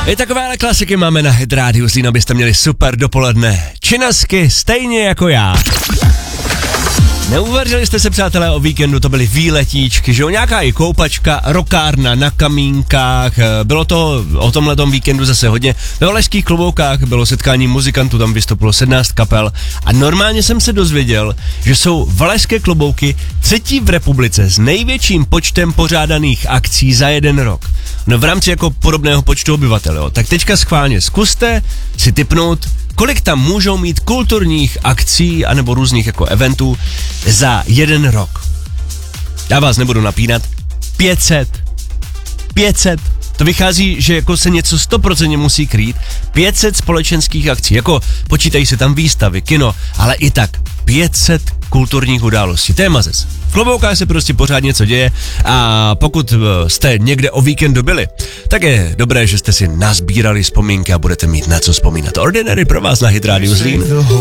I takovéhle klasiky máme na Hit Radio Zlín, abyste měli super dopoledne. Činasky stejně jako já. Neuvařili jste se, přátelé, o víkendu, to byly výletíčky, že jo, nějaká i koupačka, rokárna na kamínkách, bylo to o tomhletom víkendu zase hodně. Ve Valašských Kloboukách bylo setkání muzikantů, tam vystoupilo 17 kapel a normálně jsem se dozvěděl, že jsou Valašské Klobouky třetí v republice s největším počtem pořádaných akcí za jeden rok. No v rámci jako podobného počtu obyvatel, jo. Tak teďka schválně zkuste si tipnout, kolik tam můžou mít kulturních akcí anebo různých jako eventů za jeden rok. Já vás nebudu napínat. 500. To vychází, že jako se něco 100% musí krýt. 500 společenských akcí, jako počítají se tam výstavy, kino, ale i tak 500 kulturních událostí. To je mazec. V Kloboukách se prostě pořád něco děje a pokud jste někde o víkendu byli, tak je dobré, že jste si nazbírali vzpomínky a budete mít na co vzpomínat. Ordinary pro vás na Hit Radio Zlín.